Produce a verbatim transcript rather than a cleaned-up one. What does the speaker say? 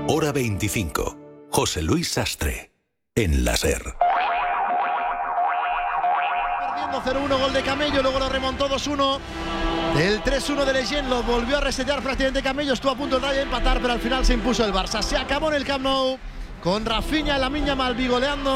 Hora veinticinco. José Luis Sastre. En la SER. Perdiendo cero uno, gol de Camello, luego lo remontó dos uno. El tres uno de Leyen lo volvió a resetear prácticamente Camello. Estuvo a punto de empatar, pero al final se impuso el Barça. Se acabó en el Camp Nou con Rafinha, Lamine Yamal bigoleando.